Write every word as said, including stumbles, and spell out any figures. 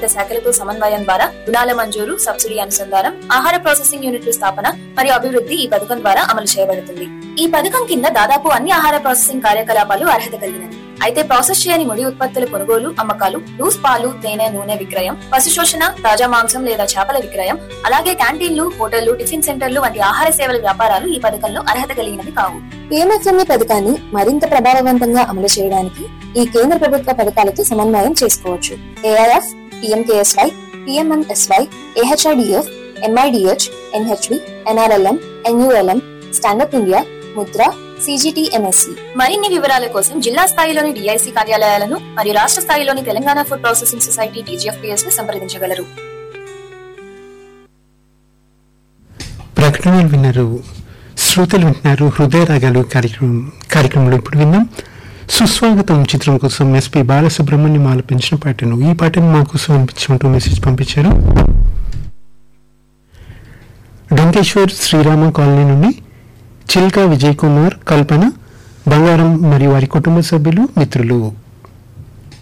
వివిధ శాఖలతో సమన్వయం ద్వారా రుణాల మంజూరు, సబ్సిడీ అనుసంధానం, ఆహార ప్రాసెసింగ్ యూనిట్ల స్థాపన మరియు అభివృద్ధి ఈ పథకం ద్వారా అమలు చేయబడుతుంది. ఈ పథకం కింద దాదాపు అన్ని ఆహార ప్రాసెసింగ్ కార్యకలాపాలు అర్హత కలిగినవి. అయితే ప్రాసెస్ చేయని ముడి ఉత్పత్తుల కొనుగోలు, అమ్మకాలు, లూస్ పాలు, తేనె, నూనె విక్రయం, పశు శోషణ, తాజా మాంసం లేదా చేపల విక్రయం, అలాగే క్యాంటీన్లు, హోటళ్లు, టిఫిన్ సెంటర్లు వంటి ఆహార సేవల వ్యాపారాలు ఈ పథకంలో అర్హత కలిగినవి కావు. పిఎంఎఫ్ఎంఈ పథకాన్ని మరింత ప్రభావవంతంగా అమలు చేయడానికి ఈ కేంద్ర ప్రభుత్వ పథకాలతో సమన్వయం చేసుకోవచ్చు. AIF, PMKSY, PMMSY, AHIDF, MIDH, NHB, NRLM, NULM, stand up India, Mudra, CGTMSC. మరిన్ని వివరాల కోసం జిల్లా స్థాయిలోని డిఐసి కార్యాలయాలను మరియు రాష్ట్ర స్థాయిలోని Telangana food processing society TGFPS ను సంప్రదించగలరు. ప్రకటనలు విన్నారు. శ్రోతలు వింటున్నారు హృదయ రాగాలు కార్యక్రమం. కార్యక్రమంలో ఇప్పుడు విన్నాం సుస్వాగతం చిత్రం కోసం ఎస్పి బాలసుబ్రహ్మణ్యం ఆలపించిన పాటను. ఈ పాటను మా కోసం వినిపించమంటూ మెసేజ్ పంపించారు. డంకేశ్వర్ శ్రీరామ కాలనీ నుండి చిల్కా విజయ్ కుమార్, కల్పన, బంగారం మరియు వారి కుటుంబ సభ్యులు, మిత్రులు.